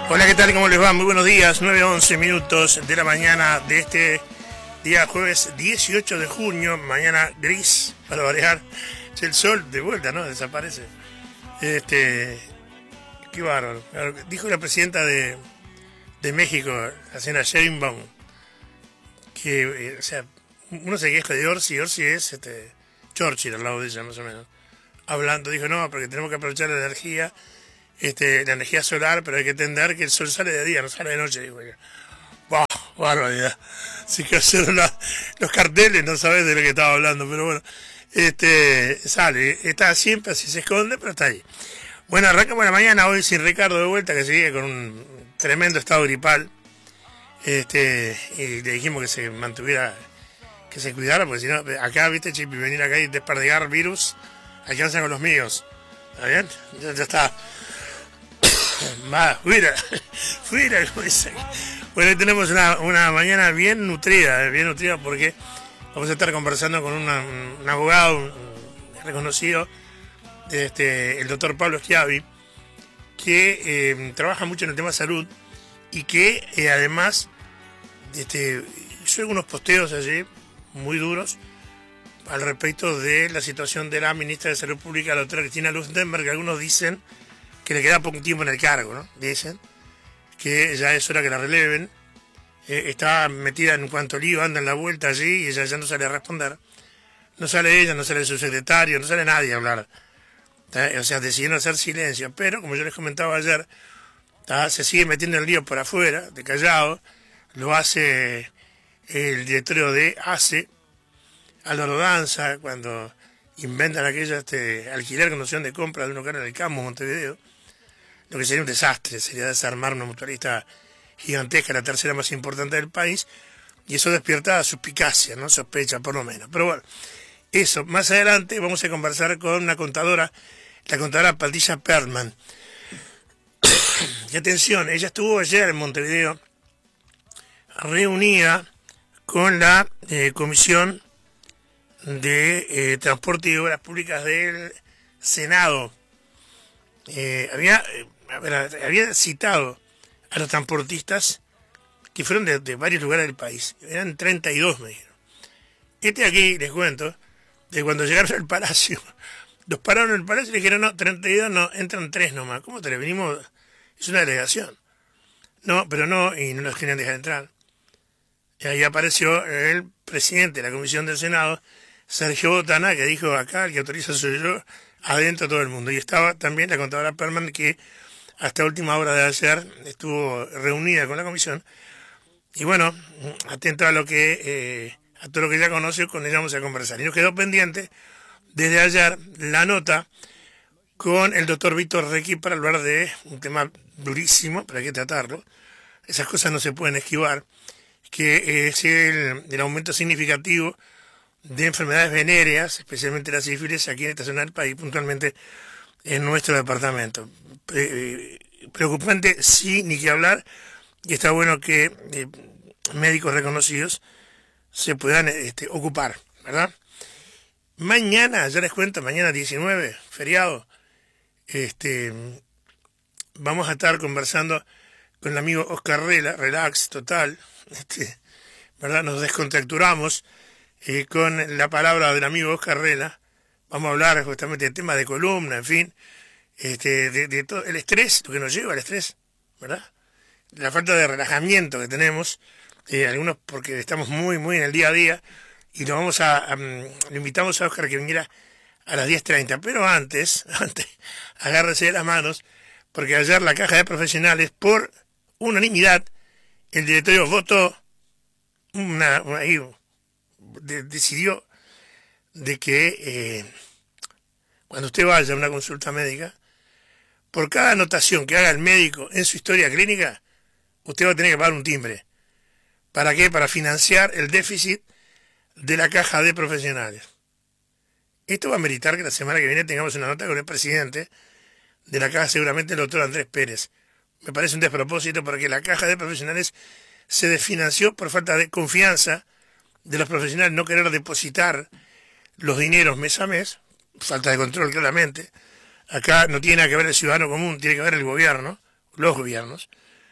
Hola, ¿qué tal? ¿Cómo les va? Muy buenos días, 9:11 de la mañana de este día jueves 18 de junio, mañana gris, para variar. El sol de vuelta, ¿no? Desaparece. Qué bárbaro. Dijo la presidenta de México, la señora Sheinbaum, que, o sea, uno se queja de Orsi es Churchill al lado de ella, más o menos. Hablando, dijo, no, porque tenemos que aprovechar la energía solar, pero hay que entender que el sol sale de día, no sale de noche, dijo ella. ¡Bah! Barbaridad. Si que hacer los carteles, no sabes de lo que estaba hablando, pero bueno, sale, está siempre así, se esconde, pero está ahí. Bueno, arrancamos la mañana hoy sin Ricardo de vuelta, que sigue con un tremendo estado gripal, y le dijimos que se mantuviera, que se cuidara, porque si no, acá, viste, Chipi, venir acá y desperdigar virus, alcanzan con los míos. ¿Está bien? Ya está. Va, fuera, como dicen. Bueno, hoy tenemos una mañana bien nutrida porque vamos a estar conversando con un abogado reconocido, el doctor Pablo Schiavi, que trabaja mucho en el tema de salud y que además hizo algunos posteos allí muy duros al respecto de la situación de la ministra de Salud Pública, la doctora Cristina Lundberg, que algunos dicen que le queda poco tiempo en el cargo, ¿no? Dicen que ya es hora que la releven. Está metida en cuanto lío, anda en la vuelta allí y ella ya no sale a responder. No sale ella, no sale su secretario, no sale nadie a hablar. O sea, decidieron hacer silencio. Pero, como yo les comentaba ayer, se sigue metiendo el lío por afuera, de callado. Lo hace el directorio de ACE, Álvaro Danza, cuando inventan aquello, alquiler con opción de compra de un local en el campo, Montevideo. Lo que sería un desastre, sería desarmar una mutualista gigantesca, la tercera más importante del país, y eso despierta suspicacia, ¿no? Sospecha, por lo menos. Pero bueno, eso, más adelante vamos a conversar con una contadora, la contadora Patricia Perlman. Y atención, ella estuvo ayer en Montevideo reunida con la Comisión de Transporte y Obras Públicas del Senado. Había citado a los transportistas que fueron de varios lugares del país. Eran 32, me dijeron. Aquí, les cuento, de cuando llegaron al Palacio, los pararon en el Palacio y le dijeron, no, 32 no, entran 3 nomás. ¿Cómo te le venimos? Es una delegación. No, pero no, y no nos querían dejar entrar. Y ahí apareció el presidente de la Comisión del Senado, Sergio Botana, que dijo, acá el que autoriza soy yo, adentro todo el mundo. Y estaba también la contadora Perlman, que hasta última hora de ayer estuvo reunida con la comisión. Y bueno, atento a todo lo que ella conoce, con ella vamos a conversar. Y nos quedó pendiente desde ayer la nota con el doctor Víctor Requi para hablar de un tema durísimo, pero hay que tratarlo. Esas cosas no se pueden esquivar, que es el aumento significativo de enfermedades venéreas, especialmente la sífilis, aquí en esta zona del país, puntualmente en nuestro departamento. Preocupante, sí, ni que hablar, y está bueno que médicos reconocidos se puedan ocupar, ¿verdad? Mañana, ya les cuento, mañana 19, feriado, vamos a estar conversando con el amigo Oscar Rela, relax total, ¿verdad? Nos descontracturamos con la palabra del amigo Oscar Rela. Vamos a hablar justamente de temas de columna, en fin, de todo el estrés, lo que nos lleva al estrés, ¿verdad? La falta de relajamiento que tenemos, algunos porque estamos muy en el día a día, y le invitamos a Oscar que viniera a las 10:30, pero antes, agárrese de las manos, porque ayer la Caja de Profesionales, por unanimidad, el directorio votó, decidió de que cuando usted vaya a una consulta médica, por cada anotación que haga el médico en su historia clínica, usted va a tener que pagar un timbre. ¿Para qué? Para financiar el déficit de la Caja de Profesionales. Esto va a meritar que la semana que viene tengamos una nota con el presidente de la Caja, seguramente el doctor Andrés Pérez. Me parece un despropósito porque la Caja de Profesionales se desfinanció por falta de confianza de los profesionales, no querer depositar los dineros mes a mes, falta de control claramente. Acá no tiene nada que ver el ciudadano común, tiene que ver el gobierno, los gobiernos.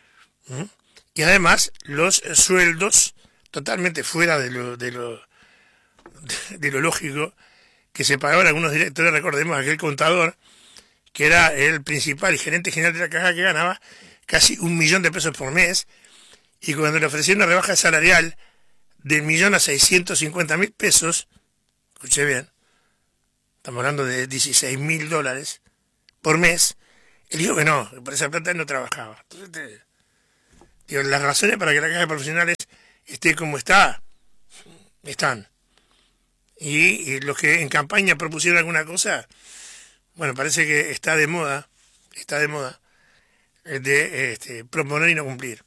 ¿Mm? Y además los sueldos totalmente fuera de lo lógico que se pagaban algunos directores. Recordemos aquel contador que era el principal y gerente general de la caja, que ganaba casi 1.000.000 de pesos por mes, y cuando le ofrecieron una rebaja salarial de 1.000.000 a 650.000 pesos, escuché bien, estamos hablando de $16.000 por mes, él dijo que no, que por esa plata él no trabajaba. Entonces, digo, las razones para que la caja de profesionales esté como está, están. Y los que en campaña propusieron alguna cosa, bueno, parece que está de moda proponer y no cumplir.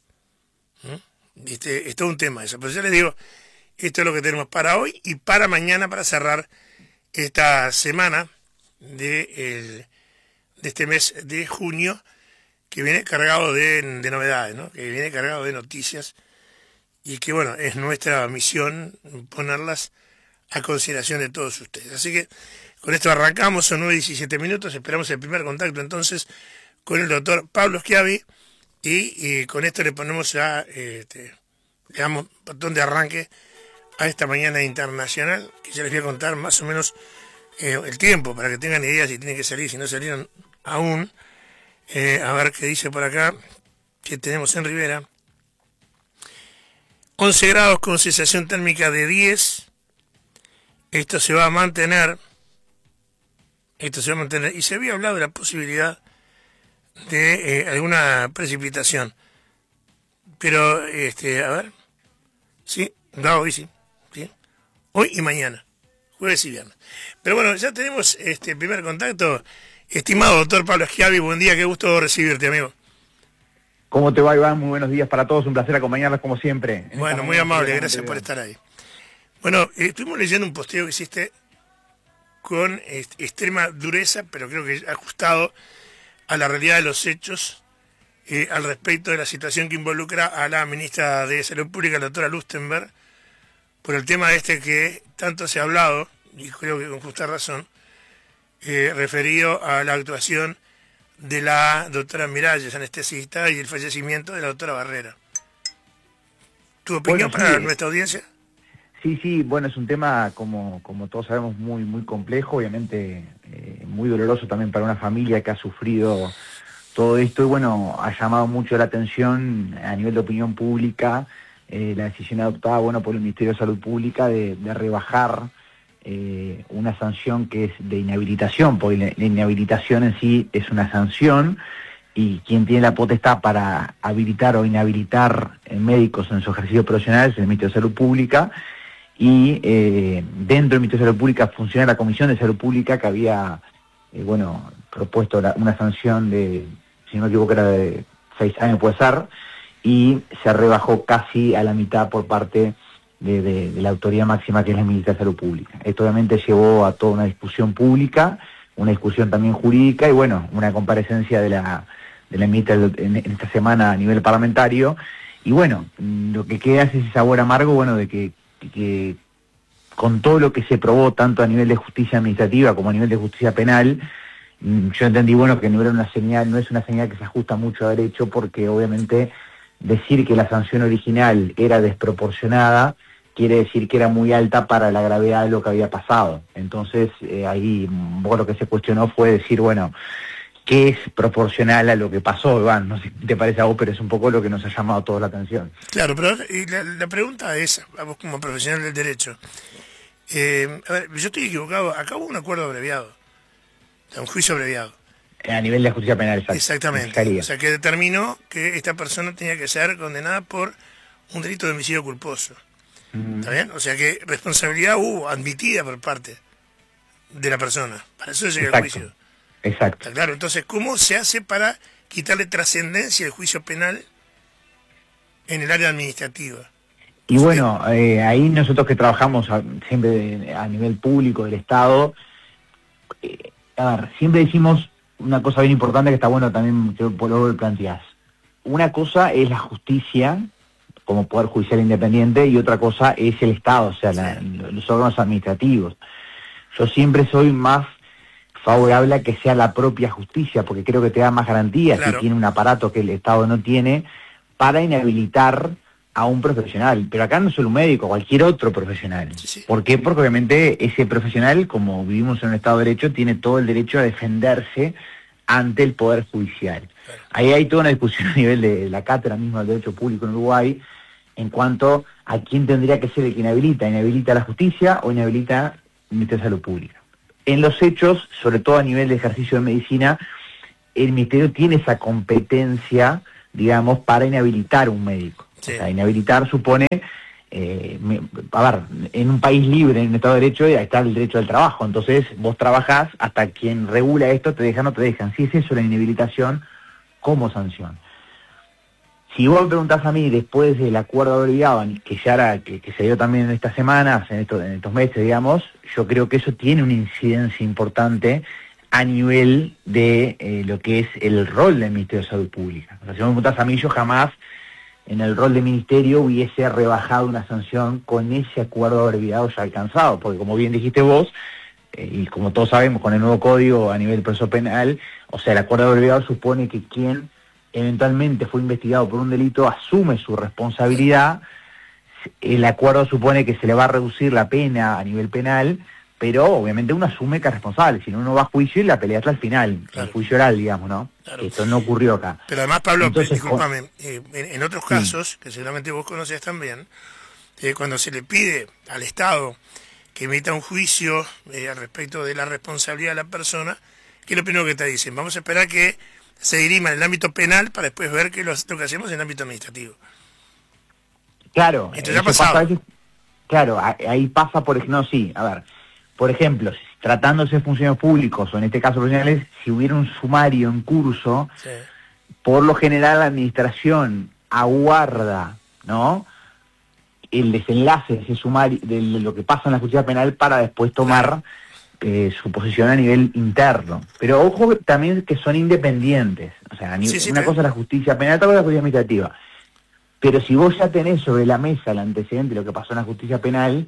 Es todo un tema eso. Pero yo les digo, esto es lo que tenemos para hoy y para mañana, para cerrar esta semana de este mes de junio, que viene cargado de novedades, ¿no? Que viene cargado de noticias, y que, bueno, es nuestra misión ponerlas a consideración de todos ustedes. Así que con esto arrancamos, son 9:17, esperamos el primer contacto entonces con el doctor Pablo Schiavi, y con esto le ponemos ya, le damos botón de arranque a esta mañana internacional, que ya les voy a contar más o menos el tiempo, para que tengan idea si tienen que salir, si no salieron aún. A ver qué dice por acá, que tenemos en Rivera. 11 grados con sensación térmica de 10. Esto se va a mantener, y se había hablado de la posibilidad de alguna precipitación, pero a ver, sí, no, hoy sí, hoy y mañana, jueves y viernes. Pero bueno, ya tenemos este primer contacto. Estimado doctor Pablo Schiavi, buen día, qué gusto recibirte, amigo. ¿Cómo te va, Iván? Muy buenos días para todos, un placer acompañarlos como siempre. Bueno, muy amable, gracias por estar ahí. Bueno, estuvimos leyendo un posteo que hiciste con extrema dureza, pero creo que ajustado a la realidad de los hechos, al respecto de la situación que involucra a la ministra de Salud Pública, la doctora Lustenberg, por el tema que tanto se ha hablado, y creo que con justa razón, referido a la actuación de la doctora Miralles, anestesista, y el fallecimiento de la doctora Barrera. ¿Tu opinión para nuestra audiencia? Sí, bueno, es un tema, como todos sabemos, muy muy complejo, obviamente muy doloroso también para una familia que ha sufrido todo esto, y bueno, ha llamado mucho la atención a nivel de opinión pública la decisión adoptada, bueno, por el Ministerio de Salud Pública de rebajar una sanción que es de inhabilitación, porque la inhabilitación en sí es una sanción, y quien tiene la potestad para habilitar o inhabilitar médicos en su ejercicio profesional es el Ministerio de Salud Pública. Y dentro del Ministerio de Salud Pública funciona la Comisión de Salud Pública, que había propuesto una sanción de, si no me equivoco, era de 6 años, puede ser, y se rebajó casi a la mitad por parte de la autoridad máxima, que es la Ministra de Salud Pública. Esto obviamente llevó a toda una discusión pública, una discusión también jurídica, y bueno, una comparecencia de la ministra en esta semana a nivel parlamentario. Y bueno, lo que queda es ese sabor amargo, bueno, de que con todo lo que se probó, tanto a nivel de justicia administrativa como a nivel de justicia penal, yo entendí, bueno, que no era una señal, no es una señal que se ajusta mucho a derecho, porque obviamente decir que la sanción original era desproporcionada quiere decir que era muy alta para la gravedad de lo que había pasado. Entonces ahí lo que se cuestionó fue decir, bueno, ¿qué es proporcional a lo que pasó, Iván? No sé qué te parece a vos, pero es un poco lo que nos ha llamado toda la atención. Claro, pero la pregunta es, a vos como profesional del derecho, a ver, yo estoy equivocado, acá hubo un acuerdo abreviado, un juicio abreviado. A nivel de justicia penal, exactamente. O sea, que determinó que esta persona tenía que ser condenada por un delito de homicidio culposo. ¿Está bien? O sea que responsabilidad hubo, admitida por parte de la persona. Para eso llega el juicio. Exacto. ¿Está claro? Entonces, ¿cómo se hace para quitarle trascendencia al juicio penal en el área administrativa? Y bueno, ahí nosotros que trabajamos siempre a nivel público del Estado, siempre decimos una cosa bien importante que está bueno también que por lo que planteás. Una cosa es la justicia como poder judicial independiente, y otra cosa es el Estado, o sea, los órganos administrativos. Yo siempre soy más favorable a que sea la propia justicia, porque creo que te da más garantías, claro, si tiene un aparato que el Estado no tiene, para inhabilitar a un profesional, pero acá no solo un médico, cualquier otro profesional. Sí. ¿Por qué? Porque obviamente ese profesional, como vivimos en un Estado de Derecho, tiene todo el derecho a defenderse ante el Poder Judicial. Claro. Ahí hay toda una discusión a nivel de la cátedra misma del derecho público en Uruguay en cuanto a quién tendría que ser el que inhabilita a la justicia o inhabilita el Ministerio de Salud Pública. En los hechos, sobre todo a nivel de ejercicio de medicina, el Ministerio tiene esa competencia, digamos, para inhabilitar a un médico. Sí. O sea, inhabilitar supone, en un país libre, en un Estado de Derecho, está el derecho del trabajo. Entonces, vos trabajás hasta quien regula esto, te dejan o no te dejan. Si es eso la inhabilitación como sanción. Si vos me preguntás a mí, después del acuerdo abreviado, que ya era, que se dio también en estas semanas, en estos meses, digamos, yo creo que eso tiene una incidencia importante a nivel de lo que es el rol del Ministerio de Salud Pública. O sea, si vos me preguntás a mí, yo jamás en el rol de ministerio hubiese rebajado una sanción con ese acuerdo abreviado ya alcanzado, porque como bien dijiste vos, y como todos sabemos con el nuevo código a nivel del proceso penal, o sea, el acuerdo abreviado supone que quien eventualmente fue investigado por un delito asume su responsabilidad. El acuerdo supone que se le va a reducir la pena a nivel penal, pero obviamente uno asume que es responsable, si no uno va a juicio y la pelea hasta el final, Claro. El juicio oral, digamos, ¿no? Claro. Esto no ocurrió acá. Pero además, Pablo, Entonces, discúlpame, en otros casos, que seguramente vos conocés también, cuando se le pide al Estado que emita un juicio al respecto de la responsabilidad de la persona, ¿qué es lo primero que te dicen? Vamos a esperar que se dirima en el ámbito penal para después ver qué es lo que hacemos en el ámbito administrativo. Claro, Esto ya ha pasado. pasa a veces, claro, ahí pasa, por ejemplo, por ejemplo, tratándose de funcionarios públicos, o en este caso profesionales, si hubiera un sumario en curso, Sí. por lo general la administración aguarda, ¿no?, el desenlace de ese sumario, de lo que pasa en la justicia penal, para después tomar su posición a nivel interno. Pero ojo también que son independientes. O sea, una cosa es la justicia penal, otra cosa es la justicia administrativa. Pero si vos ya tenés sobre la mesa el antecedente de lo que pasó en la justicia penal,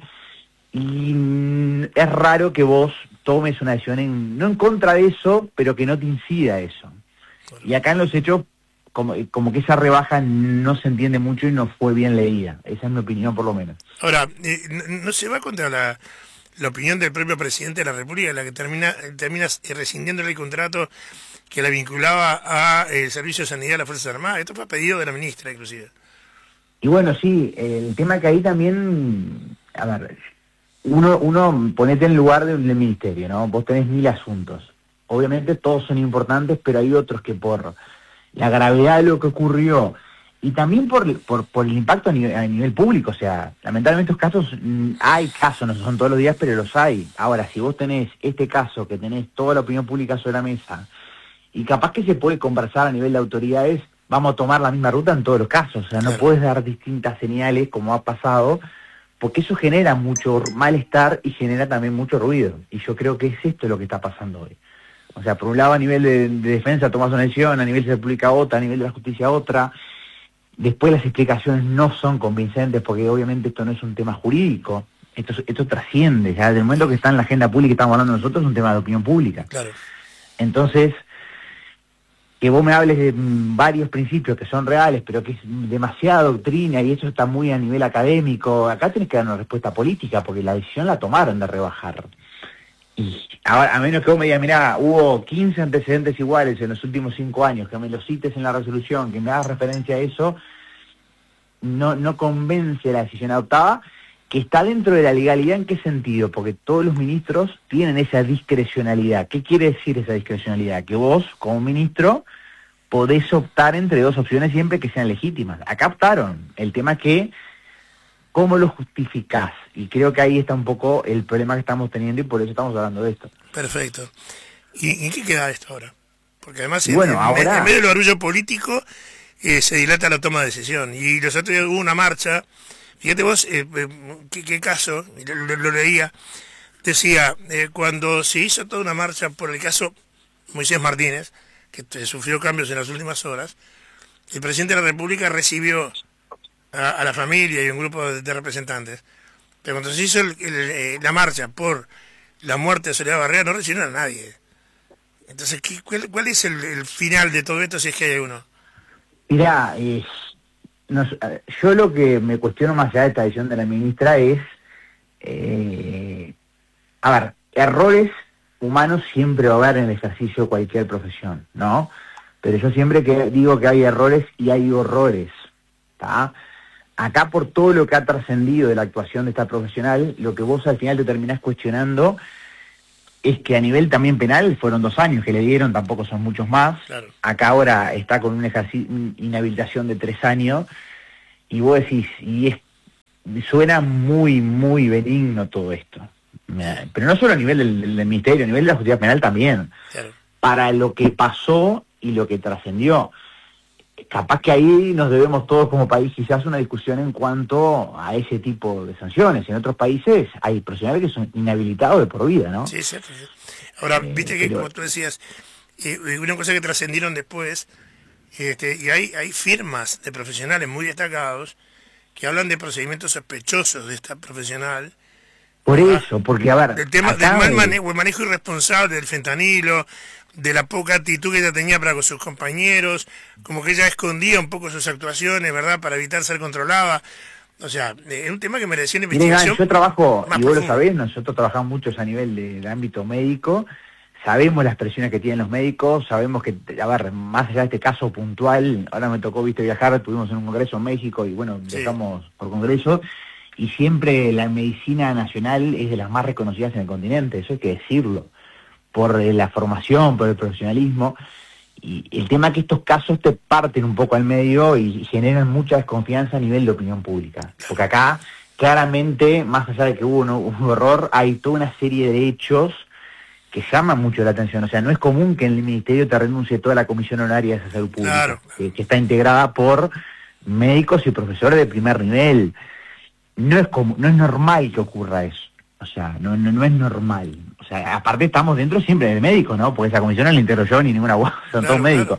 y es raro que vos tomes una decisión no en contra de eso, pero que no te incida eso. Y acá en los hechos, como que esa rebaja no se entiende mucho y no fue bien leída. Esa es mi opinión, por lo menos. Ahora, ¿no se va contra la opinión del propio presidente de la República, la que termina rescindiéndole el contrato que la vinculaba a el Servicio de Sanidad de las Fuerzas Armadas? Esto fue a pedido de la ministra, inclusive. Y bueno, sí, el tema que ahí también, uno ponete en lugar del ministerio, ¿no? Vos tenés 1000 asuntos. Obviamente todos son importantes, pero hay otros que por la gravedad de lo que ocurrió y también por el impacto a nivel público, o sea, lamentablemente estos casos, hay casos, no son todos los días, pero los hay. Ahora, si vos tenés este caso, que tenés toda la opinión pública sobre la mesa, y capaz que se puede conversar a nivel de autoridades, vamos a tomar la misma ruta en todos los casos, o sea, no puedes dar distintas señales como ha pasado, porque eso genera mucho malestar y genera también mucho ruido, y yo creo que es esto lo que está pasando hoy. O sea, por un lado a nivel de defensa tomás una decisión, a nivel de la República otra, a nivel de la justicia otra. Después las explicaciones no son convincentes porque obviamente esto no es un tema jurídico, esto trasciende, ya desde el momento que está en la agenda pública que estamos hablando nosotros es un tema de opinión pública. Claro. Entonces, que vos me hables de varios principios que son reales, pero que es demasiada doctrina y eso está muy a nivel académico, acá tenés que dar una respuesta política porque la decisión la tomaron de rebajar. Y ahora, a menos que vos me digas, mirá, hubo 15 antecedentes iguales en los últimos 5 años, que me los cites en la resolución, que me hagas referencia a eso, no convence la decisión adoptada, que está dentro de la legalidad. ¿En qué sentido? Porque todos los ministros tienen esa discrecionalidad. ¿Qué quiere decir esa discrecionalidad? Que vos, como ministro, podés optar entre dos opciones siempre que sean legítimas. Acá optaron. El tema es que ¿cómo lo justificás? Y creo que ahí está un poco el problema que estamos teniendo y por eso estamos hablando de esto. Perfecto. ¿Y en qué queda esto ahora? Porque además bueno, en medio del barullo político se dilata la toma de decisión. Y los otros días hubo una marcha, fíjate vos, qué caso, lo leía, decía, cuando se hizo toda una marcha por el caso Moisés Martínez, que sufrió cambios en las últimas horas, el presidente de la República recibió a la familia y un grupo de representantes. Pero cuando se hizo la marcha por la muerte de Soledad Barrera, no recibieron a nadie. Entonces, ¿cuál es el final de todo esto si es que hay uno? Mirá, yo lo que me cuestiono más allá de esta decisión de la ministra es, a ver, errores humanos siempre va a haber en el ejercicio de cualquier profesión, ¿no? Pero yo siempre digo que hay errores y hay horrores, ¿está? Acá por todo lo que ha trascendido de la actuación de esta profesional, lo que vos al final te terminás cuestionando es que a nivel también penal fueron 2 años que le dieron, tampoco son muchos más. Claro. Acá ahora está con una inhabilitación de 3 años y vos decís, suena muy, muy benigno todo esto. Pero no solo a nivel del Ministerio, a nivel de la justicia penal también. Claro. Para lo que pasó y lo que trascendió. Capaz que ahí nos debemos todos como país quizás una discusión en cuanto a ese tipo de sanciones. En otros países hay profesionales que son inhabilitados de por vida, ¿no? Sí, cierto. Ahora, viste que, como tú decías, una cosa que trascendieron después, y hay firmas de profesionales muy destacados que hablan de procedimientos sospechosos de esta profesional. Por eso, porque a ver... El tema del mal manejo, el manejo irresponsable del fentanilo, de la poca actitud que ella tenía para con sus compañeros, como que ella escondía un poco sus actuaciones, ¿verdad?, para evitar ser controlada. O sea, es un tema que merecía una investigación. Yo trabajo, y vos lo profunda. sabés, nosotros trabajamos mucho a nivel del ámbito médico, sabemos las presiones que tienen los médicos, sabemos que, a ver, más allá de este caso puntual, ahora me tocó, viajar, estuvimos en un congreso en México y bueno, Sí. viajamos por congreso, y siempre la medicina nacional es de las más reconocidas en el continente, eso hay que decirlo, por la formación, por el profesionalismo, y el tema es que estos casos te parten un poco al medio y generan mucha desconfianza a nivel de opinión pública, porque acá, claramente, más allá de que hubo un error, hay toda una serie de hechos que llaman mucho la atención, o sea, no es común que en el Ministerio te renuncie toda la Comisión Honoraria de Salud Pública, Claro. que está integrada por médicos y profesores de primer nivel. No es normal que ocurra eso. O sea, no es normal. O sea, aparte estamos dentro siempre del médico, ¿no? Porque esa comisión no la integro yo ni ninguna guapa, son todos médicos.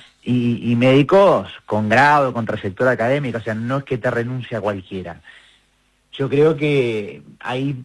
Y médicos con grado, con trayectoria académica, o sea, no es que te renuncie a cualquiera. Yo creo que ahí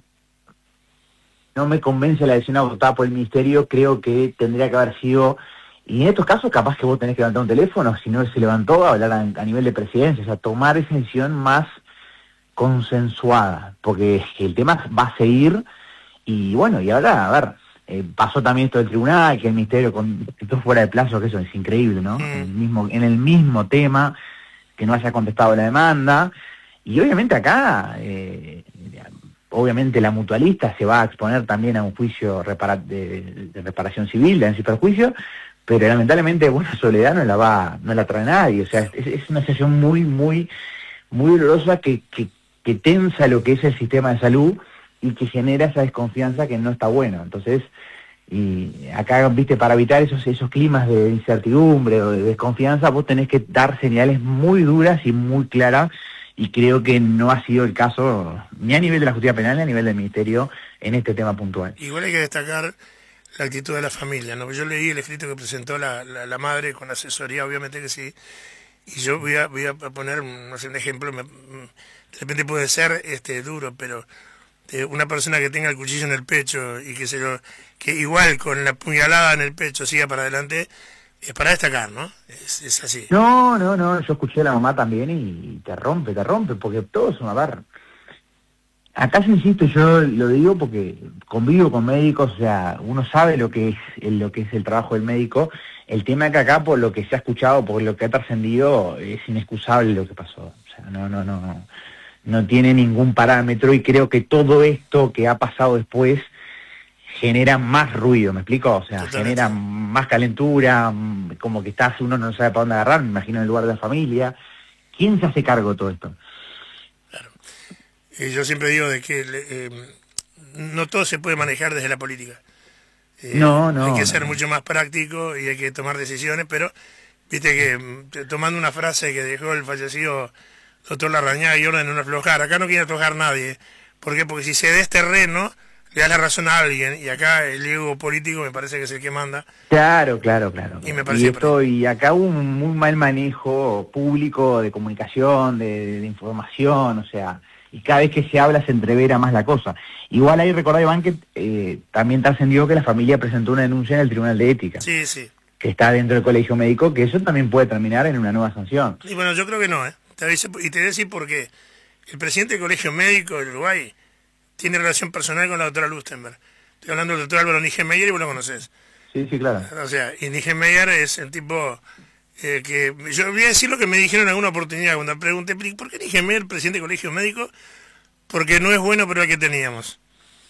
no me convence la decisión adoptada por el Ministerio, creo que tendría que haber sido... Y en estos casos capaz que vos tenés que levantar un teléfono, si no se levantó, a hablar a nivel de presidencia, o sea, tomar esa decisión más consensuada, porque el tema va a seguir, y bueno, y ahora, a ver, pasó también esto del tribunal, que el Ministerio contestó fuera de plazo, que eso es increíble, ¿no? En el mismo tema, que no haya contestado la demanda, y obviamente acá, obviamente la mutualista se va a exponer también a un juicio de reparación civil, de daños y perjuicios, pero lamentablemente, bueno, Soledad no la trae nadie, o sea, es una situación muy, muy, muy dolorosa que tensa lo que es el sistema de salud y que genera esa desconfianza que no está bueno. Entonces, y acá, viste, para evitar esos climas de incertidumbre o de desconfianza, vos tenés que dar señales muy duras y muy claras, y creo que no ha sido el caso ni a nivel de la justicia penal ni a nivel del Ministerio en este tema puntual. Igual hay que destacar la actitud de la familia, ¿no? Yo leí el escrito que presentó la madre con asesoría, obviamente que sí, y yo voy a poner, no sé, un ejemplo, de repente puede ser duro, pero una persona que tenga el cuchillo en el pecho y que igual con la puñalada en el pecho siga para adelante, es para destacar, ¿no? Es así. No, yo escuché a la mamá también y te rompe, porque todos son, a ver, acá yo insisto, yo lo digo porque convivo con médicos, o sea, uno sabe lo que es el trabajo del médico. El tema es que acá, por lo que se ha escuchado, por lo que ha trascendido, es inexcusable lo que pasó. O sea, no tiene ningún parámetro, y creo que todo esto que ha pasado después genera más ruido, ¿me explico? O sea, Totalmente. genera más calentura, como que uno no sabe para dónde agarrar, me imagino en el lugar de la familia. ¿Quién se hace cargo de todo esto? Claro. Yo siempre digo de que no todo se puede manejar desde la política. No. Hay que ser mucho más práctico y hay que tomar decisiones, pero viste que tomando una frase que dejó el fallecido doctor Larrañaga y orden de no aflojar, acá no quiere aflojar nadie. ¿Por qué? Porque si se da terreno, le da la razón a alguien, y acá el ego político me parece que es el que manda. Claro. Y me parece Y acá hubo un muy mal manejo público de comunicación, de información, o sea, y cada vez que se habla se entrevera más la cosa. Igual ahí recordá, Iván, que también trascendió que la familia presentó una denuncia en el Tribunal de Ética, Sí. que está dentro del Colegio Médico, que eso también puede terminar en una nueva sanción. Y bueno, yo creo que no, Te voy a decir por qué. El presidente del Colegio Médico del Uruguay tiene relación personal con la doctora Lustenberg. Estoy hablando del doctor Álvaro Nijenmeyer y vos lo conocés. Sí, sí, claro. O sea, y Nijenmeyer es el tipo que... Yo voy a decir lo que me dijeron en alguna oportunidad cuando pregunté, ¿por qué Nijenmeyer, presidente del Colegio Médico? Porque no es bueno, pero el que teníamos.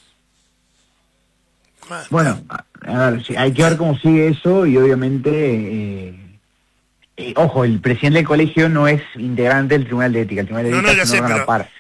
Bueno, a ver, sí, hay que ver cómo sigue eso y obviamente... ojo, el presidente del colegio no es integrante del Tribunal de Ética. El Tribunal de Ética es un órgano aparte.